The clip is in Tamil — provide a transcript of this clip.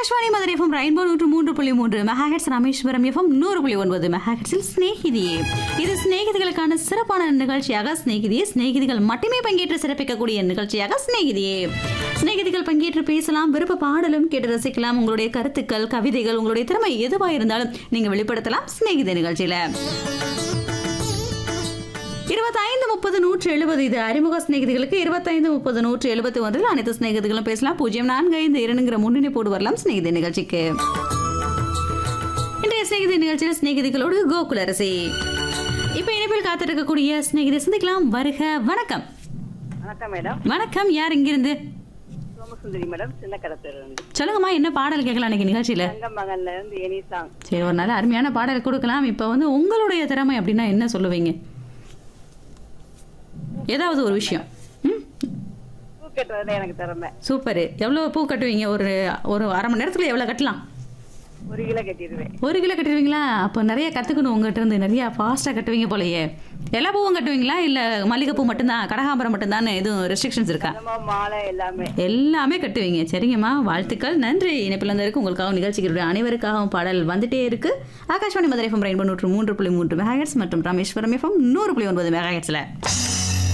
Akashvani Madurai FM rainbow 103.3 megahertz, Rameswaram FM 100.9 மெகாஹெர்ட்ஸில் ஸ்நேகிதியே. இது ஸ்நேகிதிகளுக்கான சிறப்பான நிகழ்ச்சியாக ஸ்நேகிதியே. ஸ்நேகிதிகள் மட்டுமே பங்கேற்று சிறப்பிக்கக்கூடிய நிகழ்ச்சியாக ஸ்நேகிதியே. ஸ்நேகிதிகள் பங்கேற்று பேசலாம், விருப்ப பாடலும் கேட்டு ரசிக்கலாம். உங்களுடைய கருத்துக்கள், கவிதைகள், உங்களுடைய திறமை எதுவாக இருந்தாலும் நீங்க வெளிப்படுத்தலாம் ஸ்நேகிதி நிகழ்ச்சியில. 25-30-170 இது அறிமுக ஸ்நேகிதிகளுக்கு. 25-30-171 அனைத்து ஸ்நேகிதிகளும் பேசலாம். 0452 முன்னணி போடு வரலாம் ஸ்நேகிதி நிகழ்ச்சிக்கு. இன்றைய ஸ்நேகிதி நிகழ்ச்சியில் ஸ்நேகிதிகளோடு கோகுலரசி. இப்ப இணைப்பில் காத்திருக்கக்கூடிய ஸ்நேகிதி சந்திக்கலாம். வருக. வணக்கம். வணக்கம் மேடம். வணக்கம். யார் இங்கிருந்து? சோமசுந்தரி மேடம், சின்ன கடத்தூர். சொல்லுங்கம்மா, என்ன பாடல் கேட்கலாம் இன்னைக்கு நிகழ்ச்சியில? மகன்ல இருந்து எனி சாங். சரி, ஒரு நல்ல அருமையான பாடல் கொடுக்கலாம். இப்ப உங்களுடைய திறமை அப்படின்னா என்ன சொல்லுவீங்க? ஏதாவது ஒரு விஷயம். பூ கட்டுறது எனக்கு திறமை. சூப்பர். எவ்வளவு பூ கட்டுவீங்க? ஒரு அரை மணி நேரத்துல எவ்வளவு கட்டலாம்? 1 கிலோ கட்டிடுவேன். 1 கிலோ கட்டிடுவீங்களா? அப்போ நிறைய கற்றுக்கணும் உங்கள்கிட்ட இருந்து. நிறையா ஃபாஸ்ட்டாக கட்டுவீங்க போலயே. எல்லா பூவும் கட்டுவீங்களா, இல்லை மல்லிகைப்பூ மட்டும்தான், கனகாம்பரம் மட்டும்தான், எதுவும் ரெஸ்ட்ரிக்ஷன்ஸ் இருக்கா? மாலை எல்லாமே கட்டுவீங்க. சரிங்கம்மா, வாழ்த்துக்கள். நன்றி. இணைப்பில் வந்திருக்கு உங்களுக்காகவும் நிகழ்ச்சிகளுடைய அனைவருக்காகவும் பாடல் வந்துட்டே இருக்கு. Akashvani Madurai FM rainbow 103.3 megahertz மற்றும் ராமேஸ்வரம் எஃப்எம் 100.9 மெகாஹெர்ட்ஸ்ல.